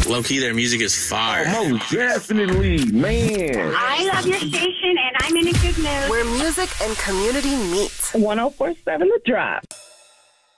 Low key, their music is fire. Oh, most definitely, man. I love your station, and I'm in a good mood. Where music and community meet. 104.7 The Drop.